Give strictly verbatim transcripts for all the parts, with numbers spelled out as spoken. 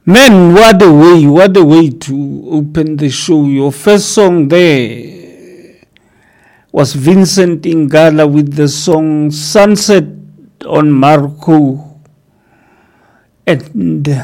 Man, what a way, what a way to open the show. Your first song there was Vincent Ingala with the song Sunset on Marco. And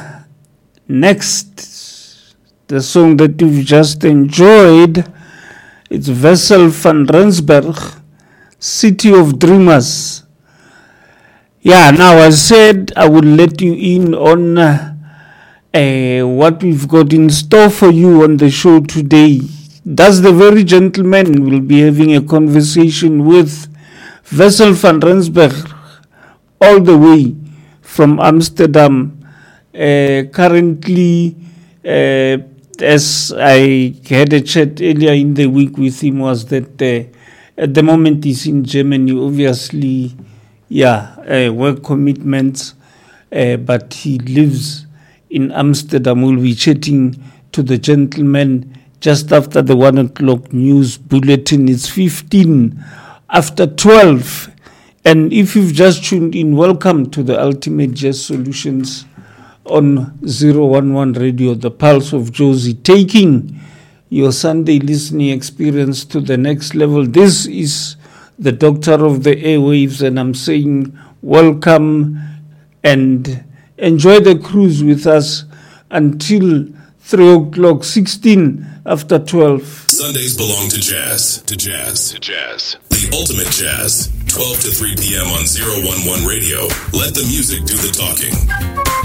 next, the song that you've just enjoyed, it's Wessel van Rensburg, City of Dreamers. Yeah, now I said I would let you in on uh, Uh, what we've got in store for you on the show today. That's the very gentleman will be having a conversation with Wessel van Rensburg all the way from Amsterdam. Uh, currently, uh, as I had a chat earlier in the week with him, was that uh, at the moment he's in Germany, obviously, yeah, uh, work commitments, uh, but he lives in Amsterdam. We'll be chatting to the gentleman just after the one o'clock news bulletin. It's fifteen after twelve. And if you've just tuned in, welcome to the Ultimate Jazz Solutions on zero one one Radio, the Pulse of Josie, taking your Sunday listening experience to the next level. This is the Doctor of the Airwaves, and I'm saying welcome and enjoy the cruise with us until three o'clock, sixteen after twelve. Sundays belong to jazz, to jazz, to jazz. The ultimate jazz, twelve to three p.m. on zero one one Radio. Let the music do the talking.